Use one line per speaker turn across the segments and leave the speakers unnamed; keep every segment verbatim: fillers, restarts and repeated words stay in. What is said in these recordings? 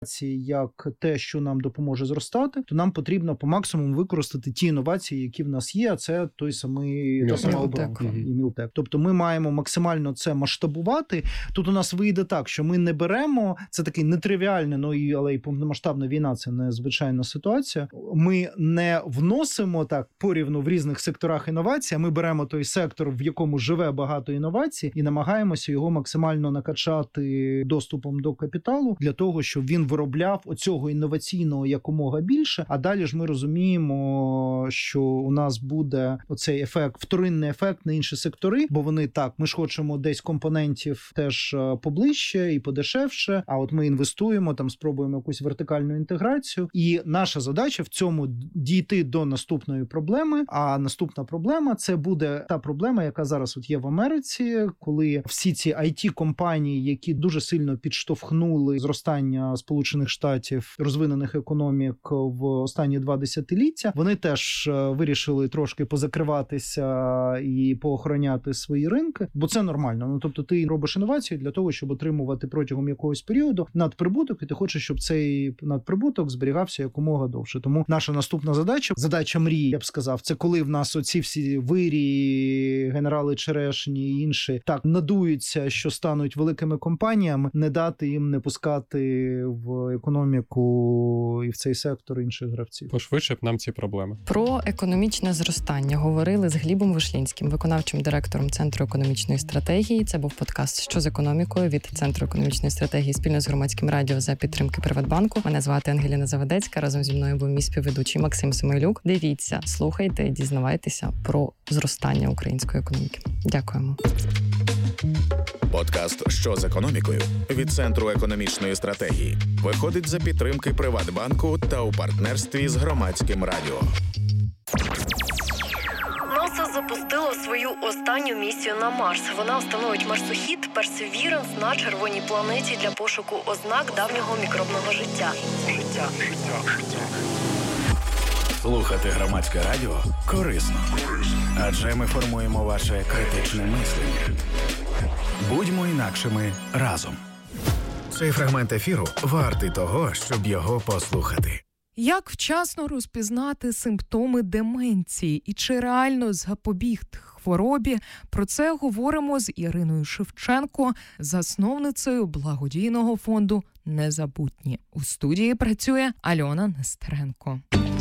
як те, що нам допоможе зростати, то нам потрібно по максимуму використати ті інновації, які в нас є, а це той самий та сама оборонка і Мілтек. Тобто ми маємо максимально це масштабувати. Тут у нас вийде так, що ми не беремо, це такий нетривіальний, ну і але й повномасштабна війна, це незвичайна ситуація. Ми не вносимо так порівну в різних секторах інновацій, а ми беремо той сектор, в якому живе багато інновацій, і намагаємося його максимально накачати доступом до капіталу для того, щоб він виробляв оцього інноваційного якомога більше, а далі ж ми розуміємо, що у нас буде оцей ефект, вторинний ефект на інші сектори, бо вони так, ми ж хочемо десь компонентів теж поближче і подешевше, а от ми інвестуємо, там спробуємо якусь вертикальну інтеграцію, і наша задача в цьому дійти до наступної проблеми, а наступна проблема це буде та проблема, яка зараз от є в Америці, коли всі ці ай ті-компанії, які дуже сильно підштовхнули зростання Сполучених Штатів, розвинених економік в останні два десятиліття, вони теж вирішили трошки позакриватися і поохороняти свої ринки, бо це нормально. Ну, тобто ти робиш інновації для того, щоб отримувати протягом якогось періоду надприбуток, і ти хочеш, щоб цей надприбуток зберігався якомога довше. Тому наша наступна задача, задача мрії, я б сказав, це коли в нас оці всі вирі, генерали Черешні і інші так надуються, що стануть великими компаніями, не дати їм не пускати в економіку і в цей сектор інших гравців.
Пошвидше б нам ці проблеми.
Про економічне зростання говорили з Глібом Вишлінським, виконавчим директором Центру економічної стратегії. Це був подкаст «Що з економікою» від Центру економічної стратегії спільно з Громадським радіо за підтримки Приватбанку. Мене звати Ангеліна Завадецька. Разом зі мною був мій співведучий Максим Самойлюк. Дивіться, слухайте, дізнавайтеся про зростання української економіки. Дякуємо.
Подкаст «Що з економікою» від Центру економічної стратегії виходить за підтримки Приватбанку та у партнерстві з Громадським радіо.
НАСА запустило свою останню місію на Марс. Вона встановить марсохід Perseverance на червоній планеті для пошуку ознак давнього мікробного життя. Життя.
Слухати Громадське радіо корисно. Адже ми формуємо ваше критичне мислення. Будьмо інакшими разом. Цей фрагмент ефіру вартий того, щоб його послухати.
Як вчасно розпізнати симптоми деменції і чи реально запобігти хворобі? Про це говоримо з Іриною Шевченко, засновницею благодійного фонду «Незабутні». У студії працює Альона Нестеренко.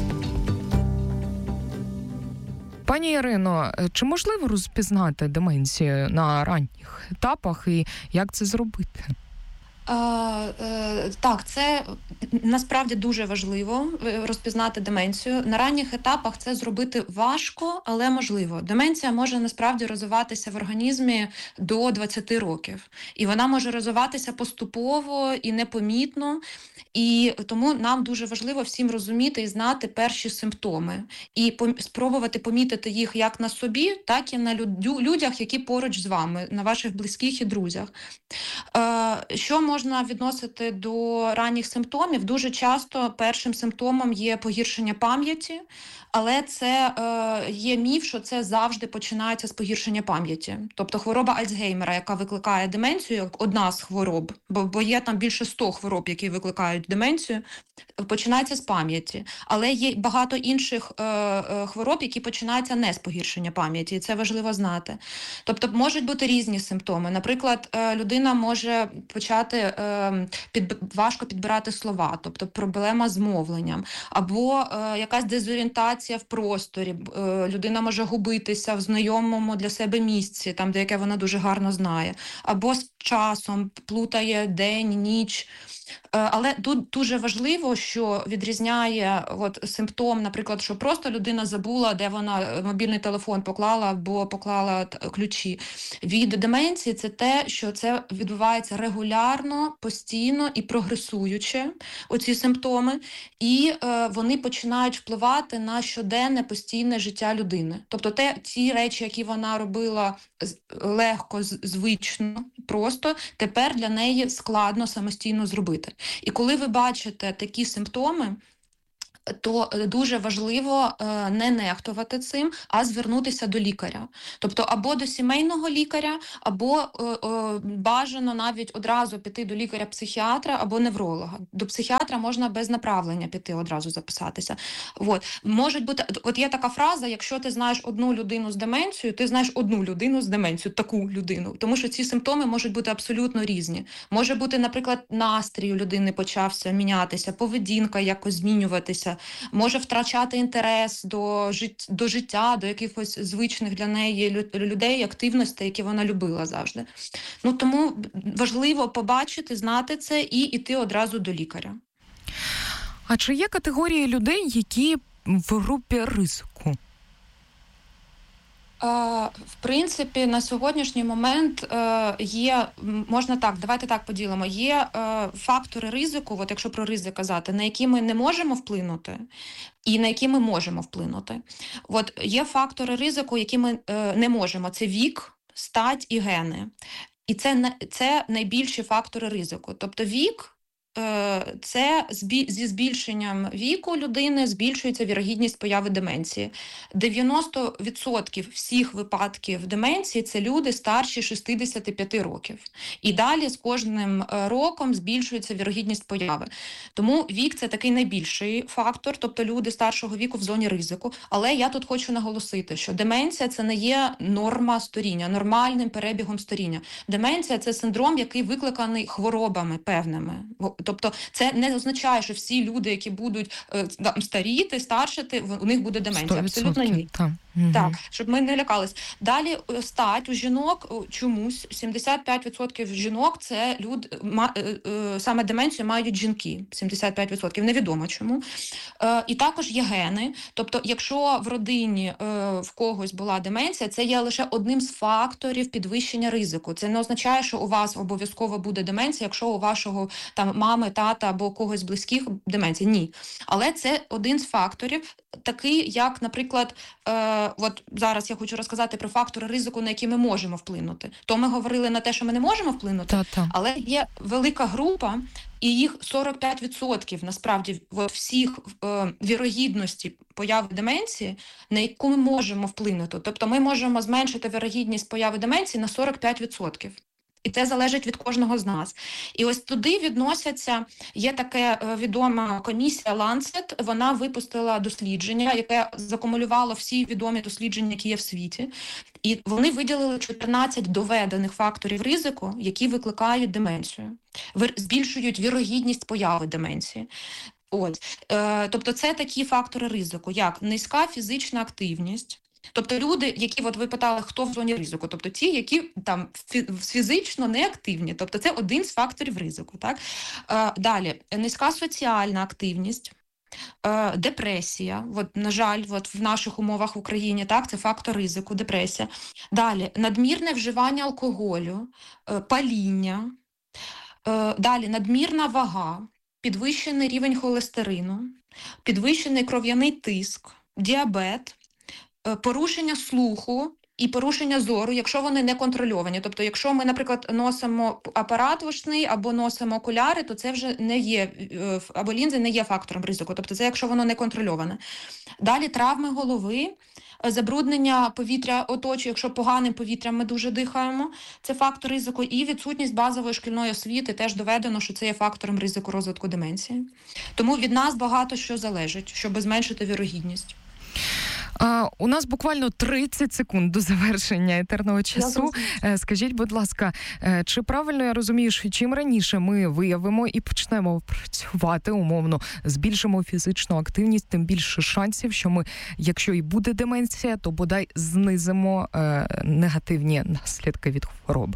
Пані Ірино, чи можливо розпізнати деменцію на ранніх етапах і як це зробити?
А, е, так, це насправді дуже важливо розпізнати деменцію. На ранніх етапах це зробити важко, але можливо. Деменція може насправді розвиватися в організмі до двадцяти років. І вона може розвиватися поступово і непомітно. І тому нам дуже важливо всім розуміти і знати перші симптоми. І пом- спробувати помітити їх як на собі, так і на люд- людях, які поруч з вами, на ваших близьких і друзях. Е, що можна відносити до ранніх симптомів? Дуже часто першим симптомом є погіршення пам'яті, але це е, є міф, що це завжди починається з погіршення пам'яті. Тобто хвороба Альцгеймера, яка викликає деменцію, як одна з хвороб, бо, бо є там більше сто хвороб, які викликають деменцію, починається з пам'яті. Але є багато інших е, е, хвороб, які починаються не з погіршення пам'яті, і це важливо знати. Тобто можуть бути різні симптоми. Наприклад, е, людина може почати е, під, важко підбирати слова, тобто проблема з мовленням, або е, якась дезорієнтація в просторі. Е, людина може губитися в знайомому для себе місці, там, де яке вона дуже гарно знає, або з часом плутає день, ніч. Але тут дуже важливо, що відрізняє от симптом, наприклад, що просто людина забула, де вона мобільний телефон поклала або поклала ключі. Від деменції це те, що це відбувається регулярно, постійно і прогресуюче, оці симптоми, і е, вони починають впливати на щоденне, постійне життя людини. Тобто те, ті речі, які вона робила легко, звично, просто, тепер для неї складно самостійно зробити. І коли ви бачите такі симптоми, то дуже важливо не нехтувати цим, а звернутися до лікаря. Тобто або до сімейного лікаря, або бажано навіть одразу піти до лікаря-психіатра або невролога. До психіатра можна без направлення піти одразу записатися. От. Можуть бути, от є така фраза, якщо ти знаєш одну людину з деменцією, ти знаєш одну людину з деменцією, таку людину. Тому що ці симптоми можуть бути абсолютно різні. Може бути, наприклад, настрій у людини почався мінятися, поведінка якось змінюватися, може втрачати інтерес до, жит... до життя, до якихось звичних для неї людей, активностей, які вона любила завжди. Ну, тому важливо побачити, знати це і йти одразу до лікаря.
А чи є категорії людей, які в групі ризику?
В принципі, на сьогоднішній момент є, можна так, давайте так поділимо, є фактори ризику, от якщо про ризик казати, на які ми не можемо вплинути і на які ми можемо вплинути. От є фактори ризику, які ми не можемо. Це вік, стать і гени. І це, це найбільші фактори ризику. Тобто вік, це зі збільшенням віку людини збільшується вірогідність появи деменції. дев'яносто відсотків всіх випадків деменції – це люди старші шістдесят п'ять років. І далі з кожним роком збільшується вірогідність появи. Тому вік – це такий найбільший фактор, тобто люди старшого віку в зоні ризику. Але я тут хочу наголосити, що деменція – це не є норма старіння, нормальним перебігом старіння. Деменція – це синдром, який викликаний хворобами певними. Тобто це не означає, що всі люди, які будуть там, старіти, старшити, у них буде деменція. Абсолютно ні.
Там.
Так, щоб ми не лякались. Далі стать у жінок чомусь сімдесят п'ять відсотків жінок це люди, саме деменцію мають жінки. сімдесят п'ять відсотків невідомо чому. І також є гени. Тобто, якщо в родині в когось була деменція, це є лише одним з факторів підвищення ризику. Це не означає, що у вас обов'язково буде деменція, якщо у вашого там мами, тата або когось з близьких деменція. Ні. Але це один з факторів, такий, як, наприклад, е, от зараз я хочу розказати про фактори ризику, на які ми можемо вплинути. То ми говорили на те, що ми не можемо вплинути,
Та-та.
але є велика група, і їх сорок п'ять відсотків, насправді, от всіх е, вірогідності появи деменції, на яку ми можемо вплинути. Тобто ми можемо зменшити вірогідність появи деменції на сорок п'ять відсотків. І це залежить від кожного з нас. І ось туди відносяться, є така відома комісія Lancet, вона випустила дослідження, яке закумулювало всі відомі дослідження, які є в світі. І вони виділили чотирнадцять доведених факторів ризику, які викликають деменцію, збільшують вірогідність появи деменції. От. Е, тобто це такі фактори ризику, як низька фізична активність. Тобто люди, які, от ви питали, хто в зоні ризику, тобто ті, які там фізично неактивні, тобто це один з факторів ризику. Так? Е, далі, низька соціальна активність, е, депресія, от, на жаль, от в наших умовах в Україні, так, це фактор ризику, депресія. Далі, надмірне вживання алкоголю, е, паління, е, далі, надмірна вага, підвищений рівень холестерину, підвищений кров'яний тиск, діабет, порушення слуху і порушення зору, якщо вони не контрольовані. Тобто, якщо ми, наприклад, носимо апарат вушний або носимо окуляри, то це вже не є, або лінзи не є фактором ризику. Тобто це якщо воно не контрольоване. Далі травми голови, забруднення повітря оточує, якщо поганим повітрям ми дуже дихаємо, це фактор ризику. І відсутність базової шкільної освіти теж доведено, що це є фактором ризику розвитку деменції. Тому від нас багато що залежить, щоб зменшити вірогідність.
А, у нас буквально тридцять секунд до завершення етерного часу. Скажіть, будь ласка, чи правильно я розумію, що чим раніше ми виявимо і почнемо працювати умовно, збільшимо фізичну активність, тим більше шансів, що ми, якщо і буде деменція, то бодай знизимо е, негативні наслідки від хвороби?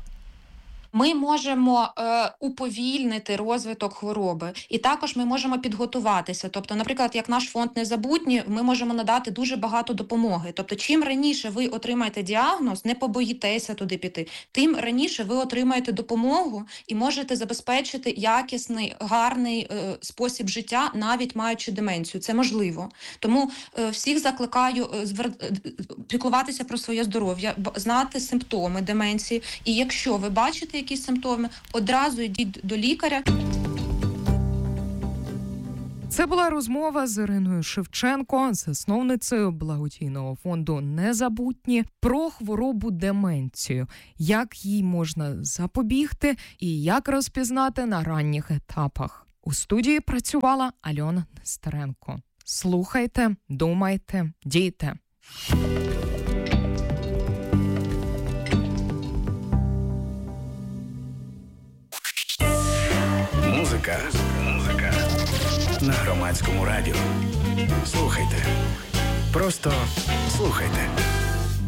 Ми можемо е, уповільнити розвиток хвороби, і також ми можемо підготуватися. Тобто, наприклад, як наш фонд «Незабутні», ми можемо надати дуже багато допомоги. Тобто, чим раніше ви отримаєте діагноз, не побоїтеся туди піти, тим раніше ви отримаєте допомогу і можете забезпечити якісний, гарний е, спосіб життя, навіть маючи деменцію. Це можливо. Тому е, всіх закликаю е, звер... піклуватися про своє здоров'я, знати симптоми деменції. І якщо ви бачите якісь симптоми, одразу йдіть до лікаря.
Це була розмова з Іриною Шевченко, засновницею благодійного фонду «Незабутні», про хворобу деменцію, як їй можна запобігти і як розпізнати на ранніх етапах. У студії працювала Альона Нестеренко. Слухайте, думайте, дійте.
Музика. Музика. На Громадському радіо. Слухайте. Просто слухайте.